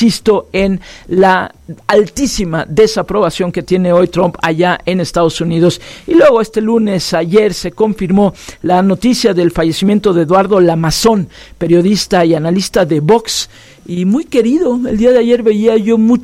insisto en la altísima desaprobación que tiene hoy Trump allá en Estados Unidos. Y luego ayer se confirmó la noticia del fallecimiento de Eduardo Lamazón, periodista y analista de Vox, y muy querido. El día de ayer veía yo